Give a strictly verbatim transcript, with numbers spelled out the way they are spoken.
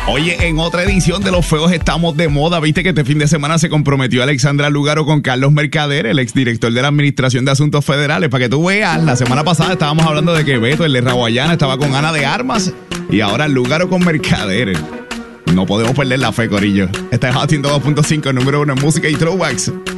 Oye, en otra edición de Los Feos Estamos de Moda, viste que este fin de semana se comprometió Alexandra Lúgaro con Carlos Mercader, el exdirector de la Administración de Asuntos Federales. Para que tú veas, la semana pasada estábamos hablando de que Beto, el de Raguayana, estaba con Ana de Armas y ahora Lúgaro con Mercader. No podemos perder la fe, corillo. Esta es Hot ciento dos punto cinco, número uno en música y throwbacks.